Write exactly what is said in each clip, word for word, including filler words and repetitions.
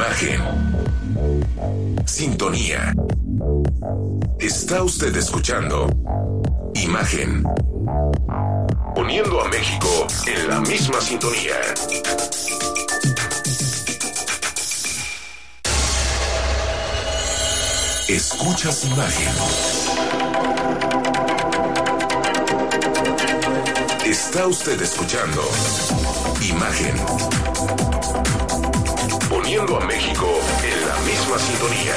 Imagen. Sintonía. Está usted escuchando Imagen. Poniendo a México en la misma sintonía. Escuchas Imagen. Está usted escuchando Imagen. Poniendo a México en la misma sintonía.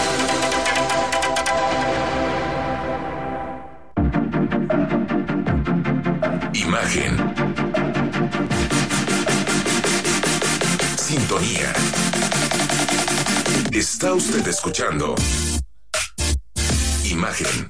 Imagen. Sintonía. Está usted escuchando Imagen.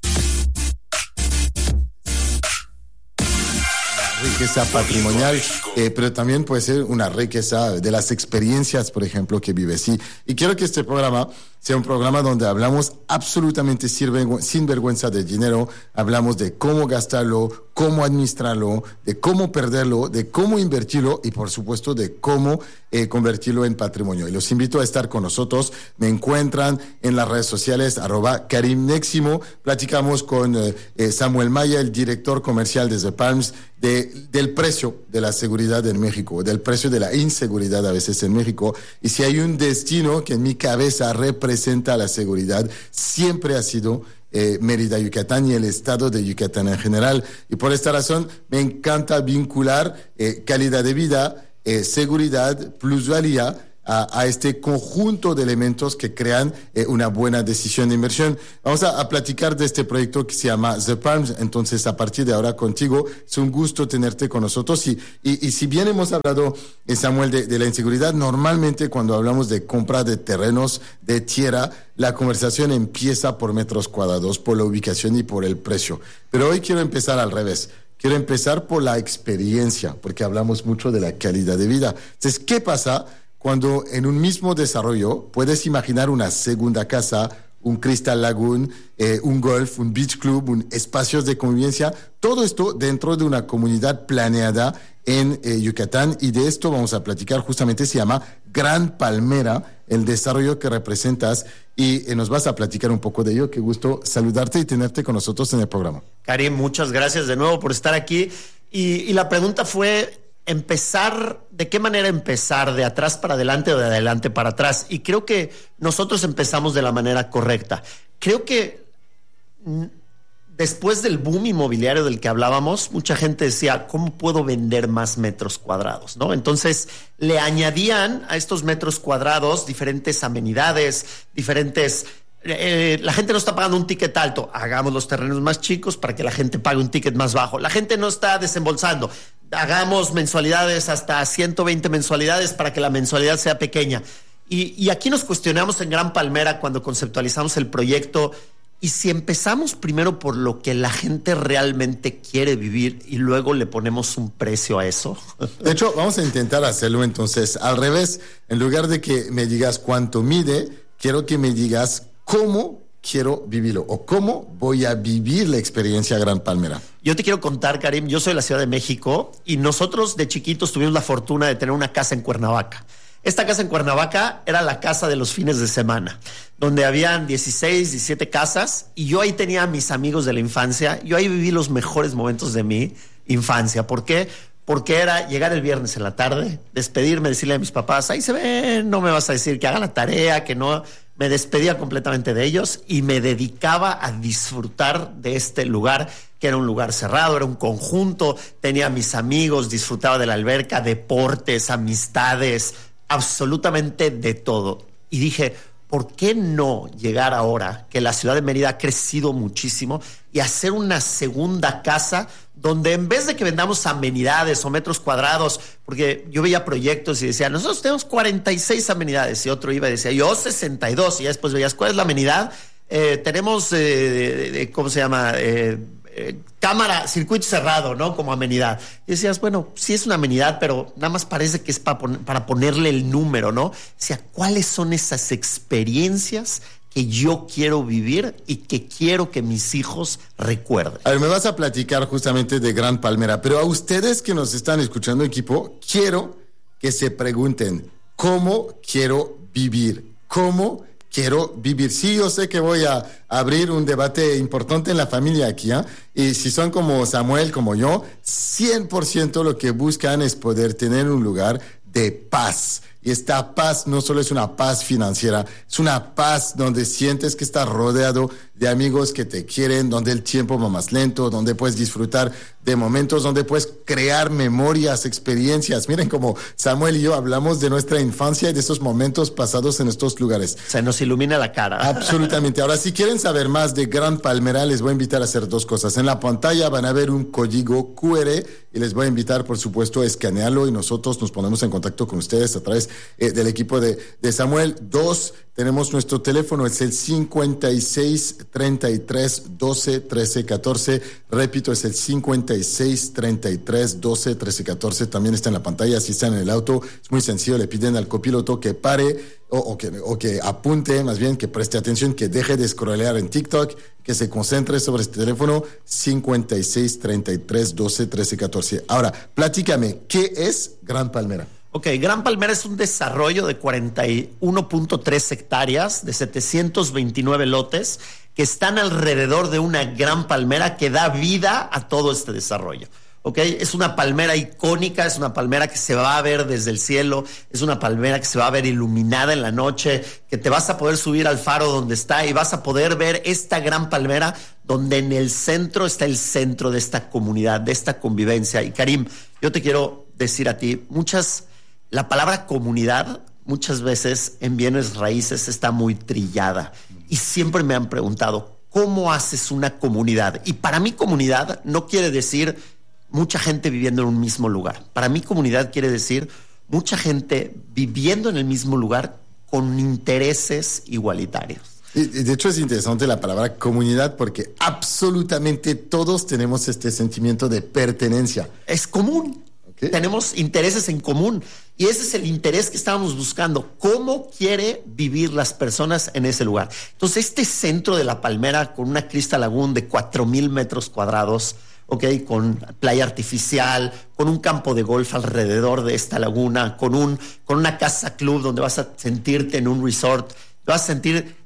Riqueza patrimonial, eh, pero también puede ser una riqueza de las experiencias, por ejemplo, que vives. Y, y quiero que este programa sea un programa donde hablamos absolutamente sin vergüenza de dinero, hablamos de cómo gastarlo, cómo administrarlo, de cómo perderlo, de cómo invertirlo y, por supuesto, de cómo eh, convertirlo en patrimonio. Y los invito a estar con nosotros. Me encuentran en las redes sociales, arroba Karim Neximo. Platicamos con eh, Samuel Maya, el director comercial de The Palms, de, del precio de la seguridad en México, del precio de la inseguridad a veces en México. Y si hay un destino que en mi cabeza representa la seguridad, siempre ha sido eh, Mérida, Yucatán, y el estado de Yucatán en general. Y por esta razón me encanta vincular eh, calidad de vida, eh, seguridad, plusvalía A, a este conjunto de elementos que crean eh, una buena decisión de inversión. Vamos a, a platicar de este proyecto que se llama The Palms. Entonces, a partir de ahora contigo, es un gusto tenerte con nosotros. Y, y, y si bien hemos hablado, eh, Samuel, de, de la inseguridad, normalmente cuando hablamos de compra de terrenos, de tierra, la conversación empieza por metros cuadrados, por la ubicación y por el precio. Pero hoy quiero empezar al revés. Quiero empezar por la experiencia, porque hablamos mucho de la calidad de vida. Entonces, ¿qué pasa cuando en un mismo desarrollo puedes imaginar una segunda casa, un Crystal Lagoon, eh, un golf, un beach club, un espacios de convivencia, todo esto dentro de una comunidad planeada en eh, Yucatán? Y de esto vamos a platicar. Justamente se llama Gran Palmera, el desarrollo que representas, y eh, nos vas a platicar un poco de ello. Qué gusto saludarte y tenerte con nosotros en el programa. Karim, muchas gracias de nuevo por estar aquí. Y, y la pregunta fue: empezar, ¿de qué manera empezar? ¿De atrás para adelante o de adelante para atrás? Y creo que nosotros empezamos de la manera correcta. Creo que después del boom inmobiliario del que hablábamos, mucha gente decía, ¿cómo puedo vender más metros cuadrados? ¿No? Entonces le añadían a estos metros cuadrados diferentes amenidades, diferentes... Eh, la gente no está pagando un ticket alto, hagamos los terrenos más chicos para que la gente pague un ticket más bajo. La gente no está desembolsando, hagamos mensualidades hasta ciento veinte mensualidades para que la mensualidad sea pequeña. Y, y aquí nos cuestionamos en Gran Palmera cuando conceptualizamos el proyecto, y si empezamos primero por lo que la gente realmente quiere vivir y luego le ponemos un precio a eso. De hecho, vamos a intentar hacerlo entonces al revés. En lugar de que me digas cuánto mide, quiero que me digas cómo quiero vivirlo o cómo voy a vivir la experiencia Gran Palmera. Yo te quiero contar, Karim, yo soy de la Ciudad de México y nosotros de chiquitos tuvimos la fortuna de tener una casa en Cuernavaca. Esta casa en Cuernavaca era la casa de los fines de semana, donde habían dieciséis, diecisiete casas, y yo ahí tenía a mis amigos de la infancia. Yo ahí viví los mejores momentos de mi infancia. ¿Por qué? Porque era llegar el viernes en la tarde, despedirme, decirle a mis papás, ahí se ven, no me vas a decir que haga la tarea, que no... Me despedía completamente de ellos y me dedicaba a disfrutar de este lugar, que era un lugar cerrado, era un conjunto, tenía a mis amigos, disfrutaba de la alberca, deportes, amistades, absolutamente de todo. Y dije, ¿por qué no llegar ahora que la ciudad de Mérida ha crecido muchísimo y hacer una segunda casa donde en vez de que vendamos amenidades o metros cuadrados, porque yo veía proyectos y decía, nosotros tenemos cuarenta y seis amenidades, y otro iba y decía, yo sesenta y dos, y ya después veías, ¿cuál es la amenidad? Eh, tenemos, eh, eh, ¿cómo se llama? Eh, eh, cámara, circuito cerrado, ¿no? Como amenidad. Y decías, bueno, sí es una amenidad, pero nada más parece que es para, pon- para ponerle el número, ¿no? O sea, ¿cuáles son esas experiencias que yo quiero vivir y que quiero que mis hijos recuerden? A ver, me vas a platicar justamente de Gran Palmera, pero a ustedes que nos están escuchando, equipo, quiero que se pregunten, ¿cómo quiero vivir? ¿Cómo quiero vivir? Sí, yo sé que voy a abrir un debate importante en la familia aquí, ¿eh? Y si son como Samuel, como yo, cien por ciento lo que buscan es poder tener un lugar de paz. Y esta paz no solo es una paz financiera, es una paz donde sientes que estás rodeado de amigos que te quieren, donde el tiempo va más lento, donde puedes disfrutar de momentos, donde puedes crear memorias, experiencias. Miren cómo Samuel y yo hablamos de nuestra infancia y de esos momentos pasados en estos lugares. Se nos ilumina la cara. Absolutamente. Ahora, si quieren saber más de Gran Palmera, les voy a invitar a hacer dos cosas. En la pantalla van a ver un código cu erre y les voy a invitar, por supuesto, a escanearlo y nosotros nos ponemos en contacto con ustedes a través eh, del equipo de, de Samuel. Dos, tenemos nuestro teléfono, es el cincuenta y seis, treinta y tres, doce, trece, catorce. Repito, es el cincuenta y seis, treinta y tres, doce, trece, catorce. También está en la pantalla, si están en el auto. Es muy sencillo, le piden al copiloto que pare o, o, que, o que apunte, más bien que preste atención, que deje de scrollear en TikTok, que se concentre sobre este teléfono cincuenta y seis, treinta y tres, doce, trece, catorce. Ahora, platícame, ¿qué es Gran Palmera? Ok, Gran Palmera es un desarrollo de cuarenta y uno punto tres hectáreas de setecientos veintinueve lotes que están alrededor de una gran palmera que da vida a todo este desarrollo. Ok, es una palmera icónica, es una palmera que se va a ver desde el cielo, es una palmera que se va a ver iluminada en la noche, que te vas a poder subir al faro donde está y vas a poder ver esta gran palmera donde en el centro está el centro de esta comunidad, de esta convivencia. Y Karim, yo te quiero decir a ti, muchas... La palabra comunidad muchas veces en bienes raíces está muy trillada y siempre me han preguntado, ¿cómo haces una comunidad? Y para mí comunidad no quiere decir mucha gente viviendo en un mismo lugar. Para mí comunidad quiere decir mucha gente viviendo en el mismo lugar con intereses igualitarios. Y de hecho es interesante la palabra comunidad porque absolutamente todos tenemos este sentimiento de pertenencia. Es común. Okay. Tenemos intereses en común y ese es el interés que estábamos buscando. ¿Cómo quiere vivir las personas en ese lugar? Entonces, este centro de La Palmera con una Crystal Lagoon de cuatro mil metros cuadrados, okay, con playa artificial, con un campo de golf alrededor de esta laguna, con, un, con una casa club donde vas a sentirte en un resort, vas a sentir...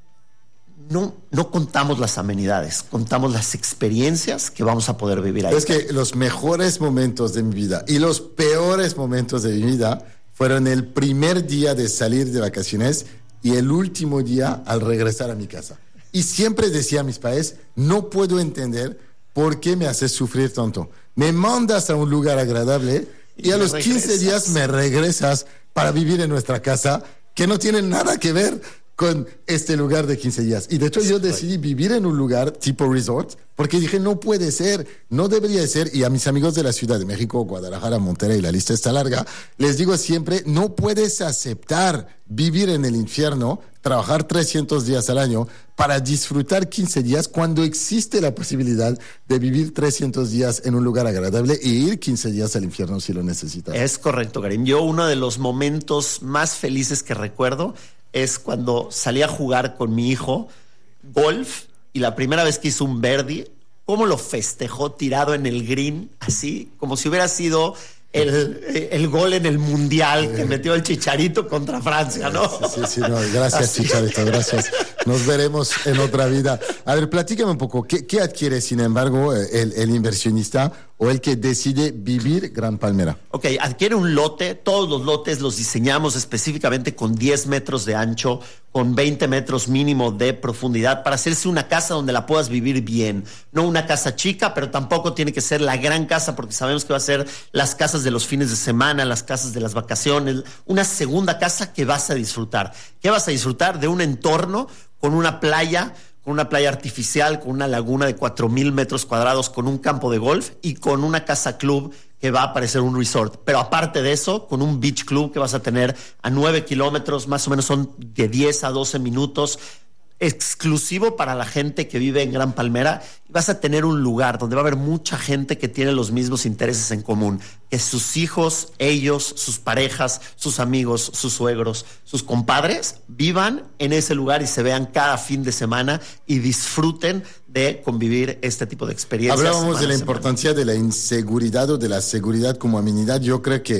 No, no contamos las amenidades, contamos las experiencias que vamos a poder vivir ahí. Es que los mejores momentos de mi vida y los peores momentos de mi vida fueron el primer día de salir de vacaciones y el último día al regresar a mi casa. Y siempre decía a mis padres, no puedo entender por qué me haces sufrir tanto. Me mandas a un lugar agradable y, y a los regresas. quince días me regresas para vivir en nuestra casa que no tiene nada que ver con este lugar de quince días. Y de hecho yo decidí vivir en un lugar tipo resort porque dije, no puede ser, no debería ser. Y a mis amigos de la Ciudad de México, Guadalajara, Monterrey, la lista está larga, les digo siempre, no puedes aceptar vivir en el infierno, trabajar trescientos días al año para disfrutar quince días cuando existe la posibilidad de vivir trescientos días en un lugar agradable e ir quince días al infierno si lo necesitas. Es correcto, Karim. Yo uno de los momentos más felices que recuerdo es cuando salí a jugar con mi hijo golf y la primera vez que hizo un birdie, cómo lo festejó tirado en el green, así como si hubiera sido el, el gol en el mundial que metió el Chicharito contra Francia, ¿no? Sí, sí, sí, no, gracias así. Chicharito, gracias. Nos veremos en otra vida. A ver, platícame un poco, ¿qué, qué adquiere, sin embargo, el, el inversionista o el que decide vivir Gran Palmera? Ok, adquiere un lote, todos los lotes los diseñamos específicamente con diez metros de ancho, con veinte metros mínimo de profundidad para hacerse una casa donde la puedas vivir bien. No una casa chica, pero tampoco tiene que ser la gran casa porque sabemos que va a ser las casas de los fines de semana, las casas de las vacaciones, una segunda casa que vas a disfrutar. ¿Qué vas a disfrutar? De un entorno con una playa, con una playa artificial, con una laguna de cuatro mil metros cuadrados, con un campo de golf y con una casa club que va a parecer un resort. Pero aparte de eso, con un beach club que vas a tener a nueve kilómetros, más o menos son de diez a doce minutos, exclusivo para la gente que vive en Gran Palmera. Vas a tener un lugar donde va a haber mucha gente que tiene los mismos intereses en común, que sus hijos, ellos, sus parejas, sus amigos, sus suegros, sus compadres vivan en ese lugar y se vean cada fin de semana y disfruten de convivir este tipo de experiencias. Hablábamos de la importancia de la inseguridad o de la seguridad como amenidad. Yo creo que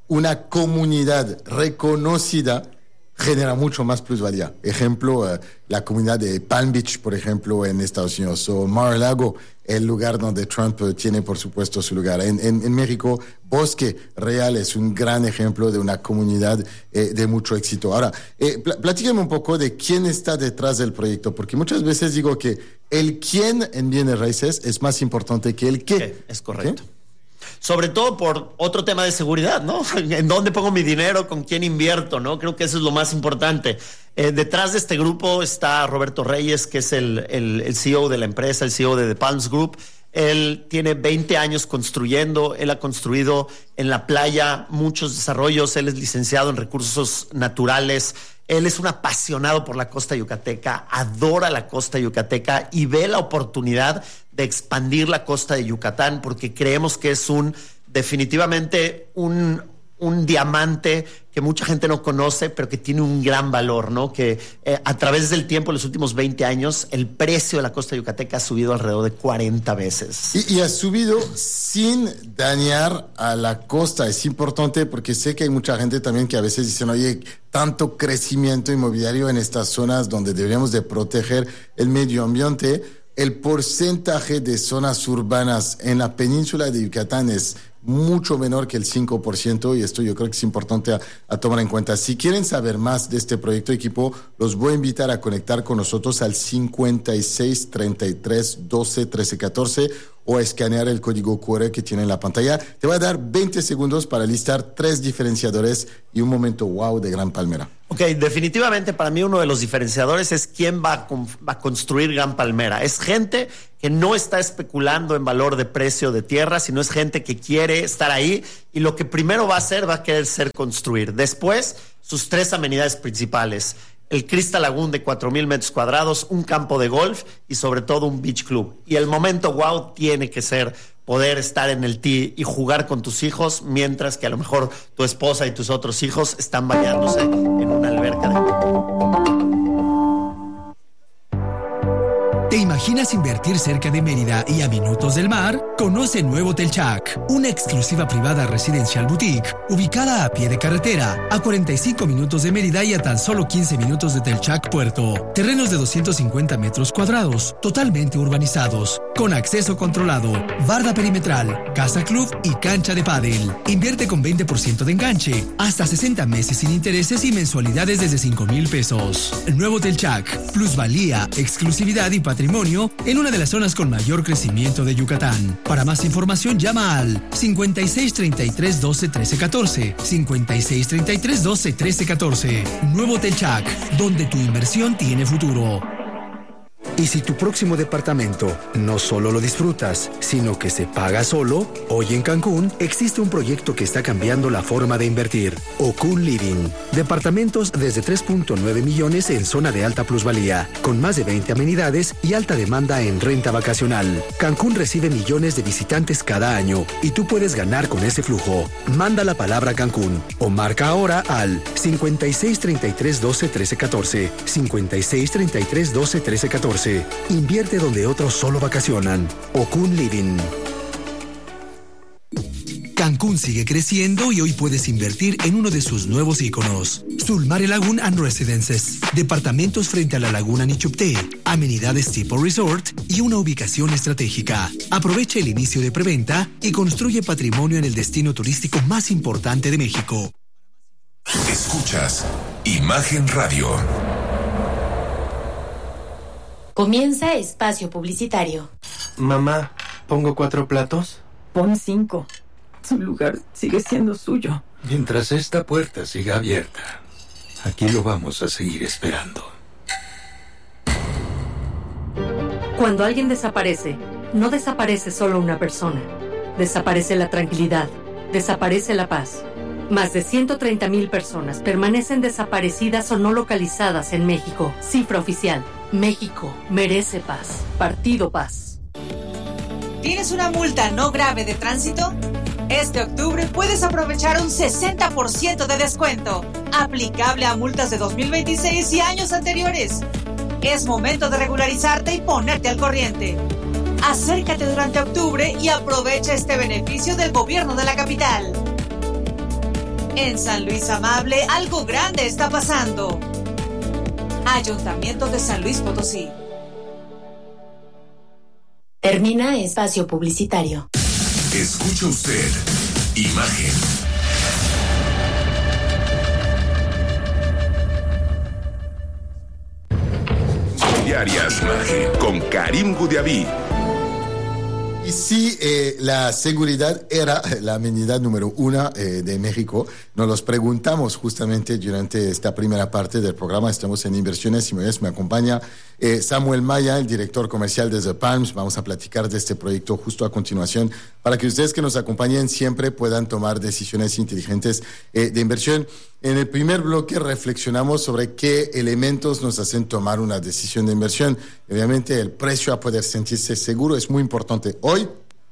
una comunidad reconocida genera mucho más plusvalía. Ejemplo, uh, la comunidad de Palm Beach, por ejemplo, en Estados Unidos, o Mar-a-Lago, el lugar donde Trump uh, tiene, por supuesto, su lugar. En, en, en México, Bosque Real es un gran ejemplo de una comunidad eh, de mucho éxito. Ahora, eh, pl- platíqueme un poco de quién está detrás del proyecto, porque muchas veces digo que el quién en bienes raíces es más importante que el qué. Sí, es correcto. ¿Qué? Sobre todo por otro tema de seguridad, ¿no? ¿En dónde pongo mi dinero? ¿Con quién invierto? ¿No? Creo que eso es lo más importante. Eh, detrás de este grupo está Roberto Reyes, que es el, el, el C E O de la empresa, el C E O de The Palms Group. Él tiene veinte años construyendo, él ha construido en la playa muchos desarrollos, él es licenciado en recursos naturales, él es un apasionado por la costa yucateca, adora la costa yucateca y ve la oportunidad de expandir la costa de Yucatán porque creemos que es un definitivamente un, un diamante que mucha gente no conoce, pero que tiene un gran valor, ¿no? Que eh, a través del tiempo, los últimos veinte años, el precio de la costa yucateca ha subido alrededor de cuarenta veces. Y, y ha subido sin dañar a la costa. Es importante porque sé que hay mucha gente también que a veces dicen, oye, tanto crecimiento inmobiliario en estas zonas donde deberíamos de proteger el medio ambiente. El porcentaje de zonas urbanas en la península de Yucatán es mucho menor que el cinco por ciento y esto yo creo que es importante a, a tomar en cuenta. Si quieren saber más de este proyecto, equipo, los voy a invitar a conectar con nosotros al cincuenta y seis, treinta y tres, doce, trece, catorce o a escanear el código cu erre que tiene en la pantalla. Te voy a dar veinte segundos para listar tres diferenciadores y un momento wow de Gran Palmera. Ok, definitivamente para mí uno de los diferenciadores es quién va a, con, va a construir Gran Palmera. Es gente que no está especulando en valor de precio de tierra, sino es gente que quiere estar ahí y lo que primero va a hacer va a querer ser construir. Después, sus tres amenidades principales. El Crystal Lagoon de cuatro mil metros cuadrados, un campo de golf y sobre todo un beach club. Y el momento wow tiene que ser poder estar en el tee y jugar con tus hijos mientras que a lo mejor tu esposa y tus otros hijos están bañándose en una alberca de... ¿Te imaginas invertir cerca de Mérida y a minutos del mar? Conoce Nuevo Telchac, una exclusiva privada residencial boutique ubicada a pie de carretera, a cuarenta y cinco minutos de Mérida y a tan solo quince minutos de Telchac Puerto. Terrenos de doscientos cincuenta metros cuadrados, totalmente urbanizados, con acceso controlado, barda perimetral, casa club y cancha de pádel. Invierte con veinte por ciento de enganche, hasta sesenta meses sin intereses y mensualidades desde cinco mil pesos. Nuevo Telchac, plusvalía, exclusividad y patrimonio en una de las zonas con mayor crecimiento de Yucatán. Para más información llama al cincuenta y seis, treinta y tres, doce, trece, catorce, cincuenta y seis, treinta y tres, doce, trece, catorce. Nuevo Telchac, donde tu inversión tiene futuro. Y si tu próximo departamento no solo lo disfrutas, sino que se paga solo, hoy en Cancún existe un proyecto que está cambiando la forma de invertir. Okun Living. Departamentos desde tres punto nueve millones en zona de alta plusvalía, con más de veinte amenidades y alta demanda en renta vacacional. Cancún recibe millones de visitantes cada año y tú puedes ganar con ese flujo. Manda la palabra Cancún o marca ahora al cincuenta y seis, treinta y tres, doce, trece, catorce, cincuenta y seis, treinta y tres, doce, trece, catorce. Invierte donde otros solo vacacionan. Okun Living. Cancún sigue creciendo y hoy puedes invertir en uno de sus nuevos íconos. Sulmare Lagoon and Residences. Departamentos frente a la laguna Nichupté, amenidades tipo resort y una ubicación estratégica. Aprovecha el inicio de preventa y construye patrimonio en el destino turístico más importante de México. Escuchas Imagen Radio. Comienza espacio publicitario. Mamá, ¿pongo cuatro platos? Pon cinco. Su lugar sigue siendo suyo. Mientras esta puerta siga abierta, aquí lo vamos a seguir esperando. Cuando alguien desaparece, no desaparece solo una persona. Desaparece la tranquilidad. Desaparece la paz. Más de ciento treinta mil personas permanecen desaparecidas o no localizadas en México. Cifra oficial. México merece paz. Partido Paz. ¿Tienes una multa no grave de tránsito? Este octubre puedes aprovechar un sesenta por ciento de descuento, aplicable a multas de dos mil veintiséis y años anteriores. Es momento de regularizarte y ponerte al corriente. Acércate durante octubre y aprovecha este beneficio del gobierno de la capital. En San Luis Amable, algo grande está pasando. Ayuntamiento de San Luis Potosí. Termina espacio publicitario. Escucha usted Imagen. Diarias Imagen con Karim Gudiaví. Y sí, eh, la seguridad era la amenidad número uno eh, de México. Nos los preguntamos justamente durante esta primera parte del programa. Estamos en Inversiones Inmobiliarias. Me acompaña eh, Samuel Maya, el director comercial de The Palms. Vamos a platicar de este proyecto justo a continuación para que ustedes que nos acompañen siempre puedan tomar decisiones inteligentes eh, de inversión. En el primer bloque reflexionamos sobre qué elementos nos hacen tomar una decisión de inversión. Obviamente el precio a poder sentirse seguro es muy importante hoy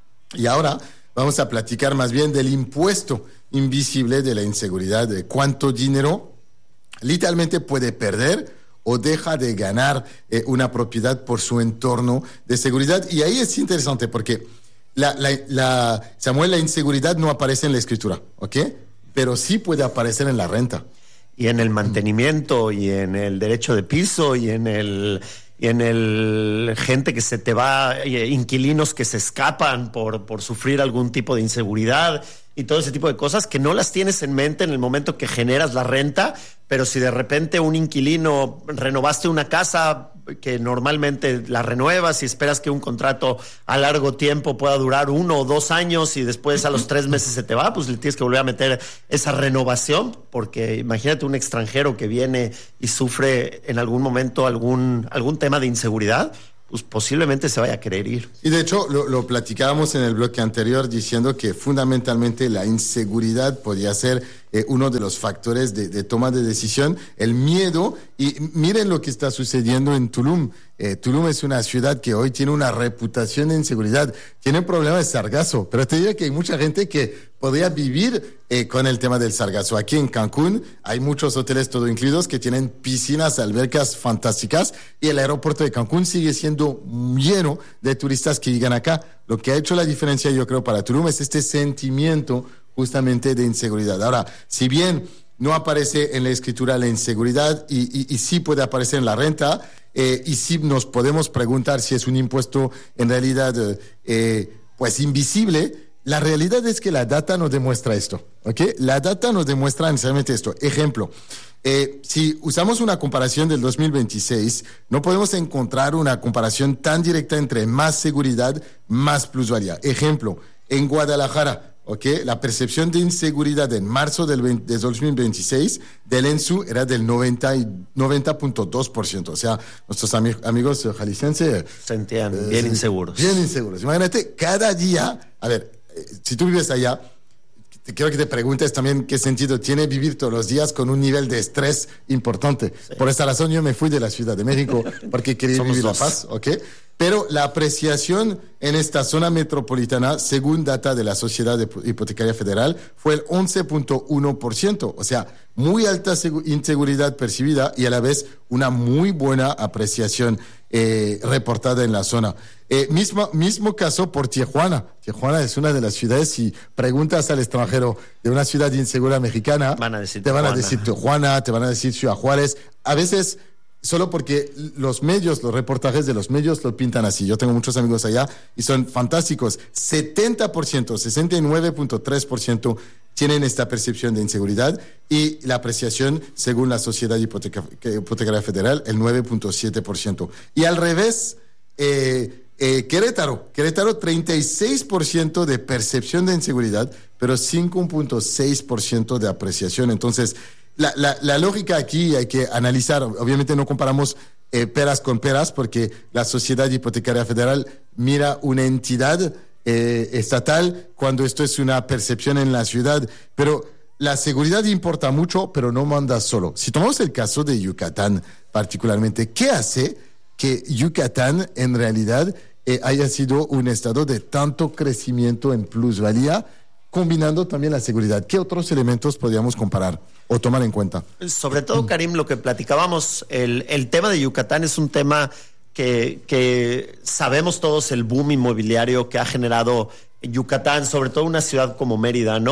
y ahora vamos a platicar más bien del impuesto invisible de la inseguridad, de cuánto dinero literalmente puede perder o deja de ganar eh, una propiedad por su entorno de seguridad. Y ahí es interesante porque la, la, la, Samuel, la inseguridad no aparece en la escritura, ¿ok? Pero sí puede aparecer en la renta. Y en el mantenimiento, y en el derecho de piso, y en el, y en el gente que se te va, inquilinos que se escapan por, por sufrir algún tipo de inseguridad, y todo ese tipo de cosas que no las tienes en mente en el momento que generas la renta, pero si de repente un inquilino renovaste una casa que normalmente la renuevas y esperas que un contrato a largo tiempo pueda durar uno o dos años y después a los tres meses se te va, pues le tienes que volver a meter esa renovación, porque imagínate un extranjero que viene y sufre en algún momento algún, algún tema de inseguridad, pues posiblemente se vaya a querer ir. Y de hecho lo, lo platicábamos en el bloque anterior diciendo que fundamentalmente la inseguridad podría ser eh, uno de los factores de, de toma de decisión, el miedo. Y miren lo que está sucediendo en Tulum. Eh, Tulum es una ciudad que hoy tiene una reputación de inseguridad, tiene problemas de sargazo, pero te diría que hay mucha gente que podría vivir eh, con el tema del sargazo. Aquí en Cancún hay muchos hoteles todo incluidos que tienen piscinas, albercas fantásticas y el aeropuerto de Cancún sigue siendo lleno de turistas que llegan acá. Lo que ha hecho la diferencia, yo creo, para Tulum es este sentimiento justamente de inseguridad. Ahora, si bien no aparece en la escritura la inseguridad y, y, y sí puede aparecer en la renta, eh, y sí nos podemos preguntar si es un impuesto en realidad eh, pues invisible, la realidad es que la data nos demuestra esto, ¿ok? La data nos demuestra necesariamente esto. Ejemplo, eh, si usamos una comparación del dos mil veintiséis, no podemos encontrar una comparación tan directa entre más seguridad, más plusvalía. Ejemplo, en Guadalajara, ¿ok? La percepción de inseguridad en marzo del, veinte, del dos mil veintiséis del ENSU era del noventa punto dos por ciento. O sea, nuestros ami- amigos jaliscienses se sentían eh, bien inseguros. Bien inseguros. Imagínate, cada día, a ver, eh, si tú vives allá, te quiero que te preguntes también qué sentido tiene vivir todos los días con un nivel de estrés importante. Sí. Por esta razón yo me fui de la Ciudad de México porque quería vivir dos. La paz, ¿ok? Pero la apreciación en esta zona metropolitana, según data de la Sociedad Hipotecaria Federal, fue el once punto uno por ciento. O sea, muy alta inseguridad percibida y a la vez una muy buena apreciación eh, reportada en la zona. Eh, mismo, mismo caso por Tijuana. Tijuana es una de las ciudades, si preguntas al extranjero de una ciudad insegura mexicana, van a decir te van Tijuana. a decir Tijuana, te van a decir Ciudad Juárez. A veces solo porque los medios, los reportajes de los medios lo pintan así. Yo tengo muchos amigos allá y son fantásticos. setenta por ciento, sesenta y nueve punto tres por ciento tienen esta percepción de inseguridad y la apreciación, según la Sociedad Hipoteca, Hipotecaria Federal, el nueve punto siete por ciento. Y al revés, eh, eh, Querétaro, Querétaro treinta y seis por ciento de percepción de inseguridad, pero cinco punto seis por ciento de apreciación. Entonces, La, la, la lógica aquí hay que analizar. Obviamente no comparamos eh, peras con peras porque la Sociedad Hipotecaria Federal mira una entidad eh, estatal cuando esto es una percepción en la ciudad. Pero la seguridad importa mucho, pero no manda solo. Si tomamos el caso de Yucatán particularmente, ¿qué hace que Yucatán en realidad eh, haya sido un estado de tanto crecimiento en plusvalía, combinando también la seguridad? ¿Qué otros elementos podríamos comparar o tomar en cuenta? Sobre todo, Karim, lo que platicábamos, el, el tema de Yucatán es un tema que, que sabemos todos el boom inmobiliario que ha generado Yucatán, sobre todo una ciudad como Mérida, ¿no?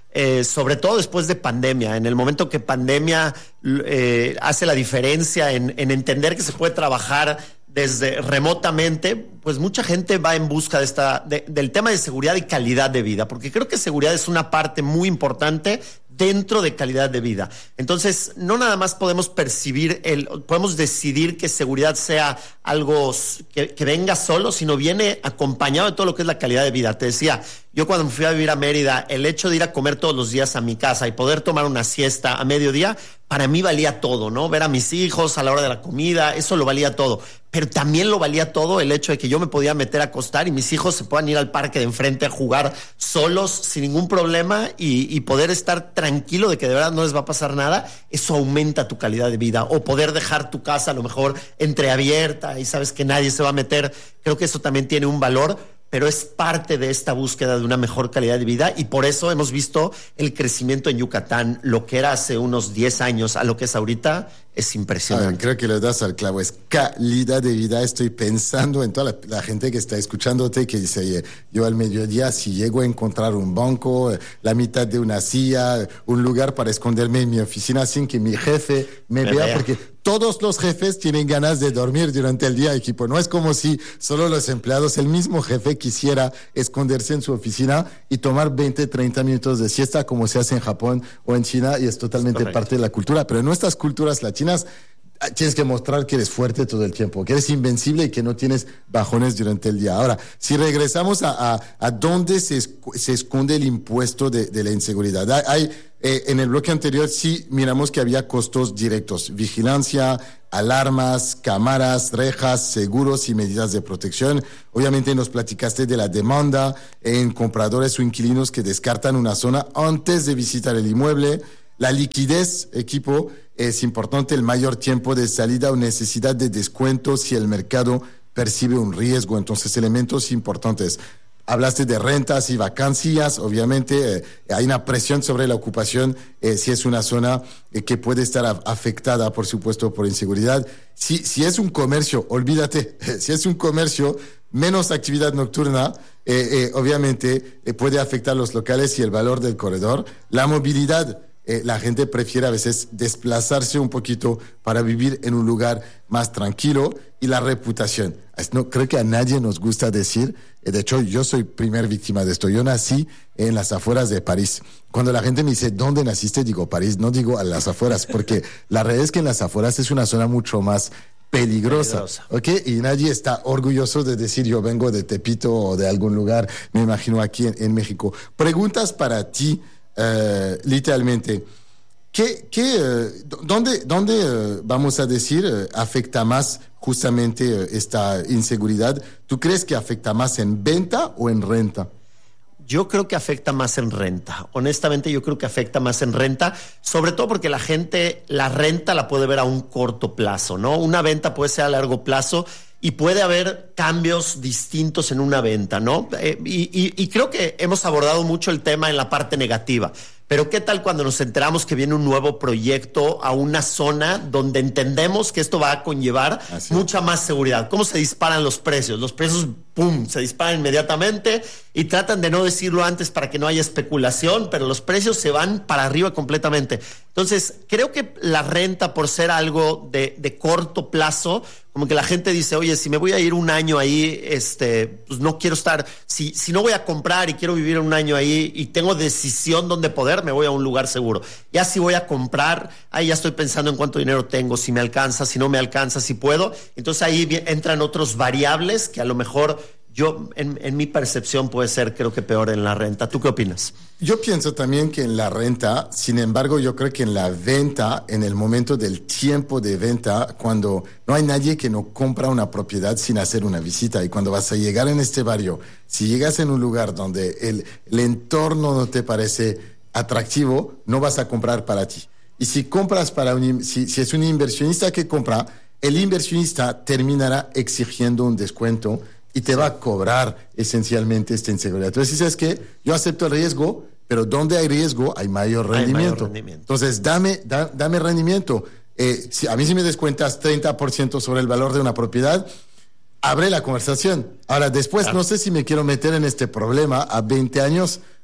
eh, sobre todo después de pandemia, en el momento que pandemia eh, hace la diferencia en, en entender que se puede trabajar desde remotamente, pues mucha gente va en busca de esta, de, del tema de seguridad y calidad de vida, porque creo que seguridad es una parte muy importante dentro de calidad de vida. Entonces, no nada más podemos percibir, el, podemos decidir que seguridad sea algo que, que venga solo, sino viene acompañado de todo lo que es la calidad de vida. Te decía, yo cuando me fui a vivir a Mérida, el hecho de ir a comer todos los días a mi casa y poder tomar una siesta a mediodía, para mí valía todo, ¿no? Ver a mis hijos a la hora de la comida, eso lo valía todo. Pero también lo valía todo el hecho de que yo me podía meter a acostar y mis hijos se puedan ir al parque de enfrente a jugar solos sin ningún problema y, y poder estar tranquilo de que de verdad no les va a pasar nada. Eso aumenta tu calidad de vida. O poder dejar tu casa a lo mejor entreabierta y sabes que nadie se va a meter. Creo que eso también tiene un valor, pero es parte de esta búsqueda de una mejor calidad de vida y por eso hemos visto el crecimiento en Yucatán, lo que era hace unos diez años a lo que es ahorita, es impresionante. Ah, creo que lo das al clavo, es calidad de vida. Estoy pensando en toda la, la gente que está escuchándote que dice, oye, yo al mediodía si llego a encontrar un banco, la mitad de una silla, un lugar para esconderme en mi oficina sin que mi jefe me, me vea, vea, porque todos los jefes tienen ganas de dormir durante el día, equipo. No es como si solo los empleados, el mismo jefe quisiera esconderse en su oficina y tomar veinte, treinta minutos de siesta como se hace en Japón o en China y es totalmente es parte de la cultura. Pero en nuestras culturas latinas tienes que mostrar que eres fuerte todo el tiempo, que eres invencible y que no tienes bajones durante el día. Ahora, si regresamos a, a, a dónde se, se esconde el impuesto de, de la inseguridad. Hay, eh, en el bloque anterior sí miramos que había costos directos, vigilancia, alarmas, cámaras, rejas, seguros y medidas de protección. Obviamente nos platicaste de la demanda en compradores o inquilinos que descartan una zona antes de visitar el inmueble. La liquidez, equipo, es importante, el mayor tiempo de salida o necesidad de descuento si el mercado percibe un riesgo. Entonces, elementos importantes. Hablaste de rentas y vacancias, obviamente eh, hay una presión sobre la ocupación eh, si es una zona eh, que puede estar a, afectada, por supuesto, por inseguridad. Si, si es un comercio, olvídate, si es un comercio, menos actividad nocturna, eh, eh, obviamente eh, puede afectar los locales y el valor del corredor. La movilidad. Eh, la gente prefiere a veces desplazarse un poquito para vivir en un lugar más tranquilo. Y la reputación. No, creo que a nadie nos gusta decir, eh, de hecho yo soy primer víctima de esto. Yo nací en las afueras de París. Cuando la gente me dice, ¿dónde naciste? Digo, París, no digo a las afueras, porque la realidad es que en las afueras es una zona mucho más peligrosa, peligrosa. ¿Ok? Y nadie está orgulloso de decir, yo vengo de Tepito o de algún lugar, me imagino aquí en, en México. Preguntas para ti. Uh, literalmente, ¿qué, qué, uh, ¿dónde, dónde uh, vamos a decir, uh, afecta más justamente uh, esta inseguridad? ¿Tú crees que afecta más en venta o en renta? Yo creo que afecta más en renta. Honestamente, yo creo que afecta más en renta, sobre todo porque la gente, la renta la puede ver a un corto plazo, ¿no? Una venta puede ser a largo plazo y puede haber cambios distintos en una venta, ¿no? Eh, y, y, y creo que hemos abordado mucho el tema en la parte negativa. Pero ¿qué tal cuando nos enteramos que viene un nuevo proyecto a una zona donde entendemos que esto va a conllevar Así mucha es. más seguridad? ¿Cómo se disparan los precios? Los precios, ¡pum!, se disparan inmediatamente y tratan de no decirlo antes para que no haya especulación, pero los precios se van para arriba completamente. Entonces, creo que la renta, por ser algo de, de corto plazo, como que la gente dice, oye, si me voy a ir un año ahí, este, pues no quiero estar, si, si no voy a comprar y quiero vivir un año ahí y tengo decisión donde poder, me voy a un lugar seguro. Ya si voy a comprar, ahí ya estoy pensando en cuánto dinero tengo, si me alcanza, si no me alcanza, si puedo. Entonces ahí entran otros variables que a lo mejor yo, en, en mi percepción, puede ser, creo que peor en la renta. ¿Tú qué opinas? Yo pienso también que en la renta, sin embargo, yo creo que en la venta, en el momento del tiempo de venta, cuando no hay nadie que no compra una propiedad sin hacer una visita, y cuando vas a llegar en este barrio, si llegas en un lugar donde el, el entorno no te parece atractivo, no vas a comprar para ti. Y si compras para un, si, si es un inversionista que compra, el inversionista terminará exigiendo un descuento y te va a cobrar esencialmente esta inseguridad. Entonces dices que yo acepto el riesgo, pero donde hay riesgo hay mayor rendimiento. Hay mayor rendimiento. Entonces dame, da, dame rendimiento. Eh, si, a mí si me descuentas treinta por ciento sobre el valor de una propiedad, abre la conversación. Ahora después claro. no sé si me quiero meter en este problema a veinte años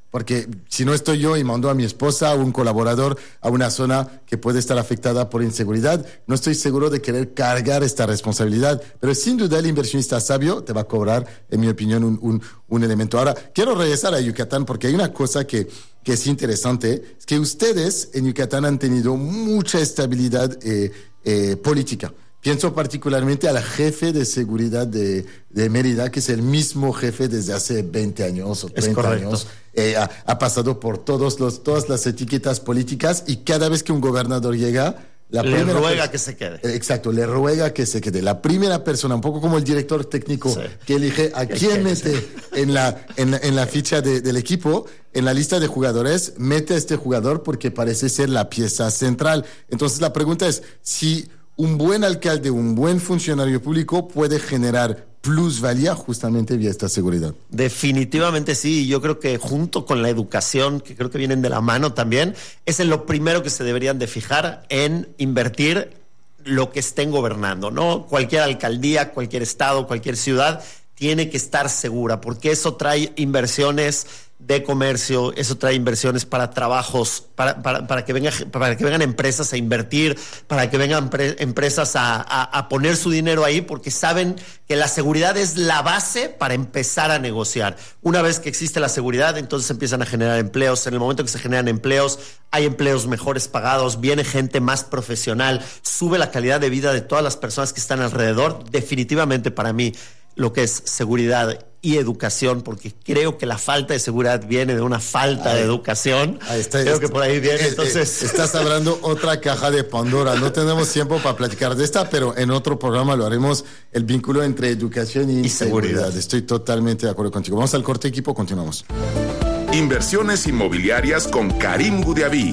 Porque si no estoy yo y mando a mi esposa o un colaborador a una zona que puede estar afectada por inseguridad, no estoy seguro de querer cargar esta responsabilidad. Pero sin duda el inversionista sabio te va a cobrar, en mi opinión, un, un, un elemento. Ahora, quiero regresar a Yucatán porque hay una cosa que, que es interesante, es que ustedes en Yucatán han tenido mucha estabilidad eh, eh, política. Pienso particularmente al jefe de seguridad de, de Mérida, que es el mismo jefe desde hace veinte años o treinta años. Eh, ha, ha pasado por todos los, todas las etiquetas políticas y cada vez que un gobernador llega... La le ruega pers- que se quede. Exacto, le ruega que se quede. La primera persona, un poco como el director técnico, sí, que elige a quién mete en la, en, en la ficha de, del equipo, en la lista de jugadores, mete a este jugador porque parece ser la pieza central. Entonces la pregunta es si un buen alcalde, un buen funcionario público puede generar plusvalía justamente vía esta seguridad. Definitivamente sí, yo creo que junto con la educación, que creo que vienen de la mano también, es en lo primero que se deberían de fijar en invertir lo que estén gobernando, ¿no? Cualquier alcaldía, cualquier estado, cualquier ciudad tiene que estar segura, porque eso trae inversiones de comercio, eso trae inversiones para trabajos, para, para, para, que, venga, para que vengan empresas a invertir, para que vengan pre, empresas a, a, a poner su dinero ahí, porque saben que la seguridad es la base para empezar a negociar. Una vez que existe la seguridad, entonces empiezan a generar empleos. En el momento que se generan empleos, hay empleos mejores pagados, viene gente más profesional, sube la calidad de vida de todas las personas que están alrededor. Definitivamente para mí, lo que es seguridad y educación, porque creo que la falta de seguridad viene de una falta ahí, de educación. Ahí está, creo está, que por ahí viene, eh, entonces... Eh, estás hablando otra caja de Pandora. No tenemos tiempo para platicar de esta, pero en otro programa lo haremos, el vínculo entre educación y, y seguridad. seguridad. Estoy totalmente de acuerdo contigo. Vamos al corte, equipo, continuamos. Inversiones inmobiliarias con Karim Goudiaby.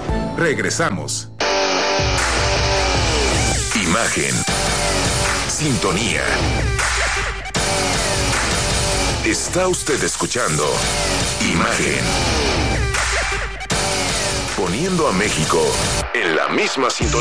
Regresamos. Imagen. Sintonía. Está usted escuchando Imagen. Poniendo a México en la misma sintonía.